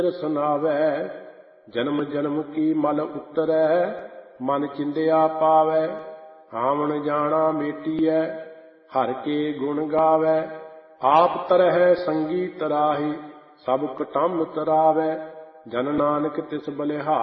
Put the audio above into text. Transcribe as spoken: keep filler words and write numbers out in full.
ਸੁਨਾਵੈ। ਜਨਮ ਜਨਮ ਕੀ ਮਲ ਉਤਰੈ, ਮਨ ਚਿੰਦਿਆ ਪਾਵੈ। ਆਵਣ ਜਾਣਾ ਮੇਟੀਐ, ਹਰਿ ਕੇ ਗੁਣ ਗਾਵੈ। ਆਪ ਤਰਹਿ ਸੰਗੀ ਤਰਾਹੀ, ਸਭ ਕੁਟੰਬ ਤਰਾਵੈ। ਜਨ ਨਾਨਕ ਤਿਸ ਬਲਿਹਾਰੀ,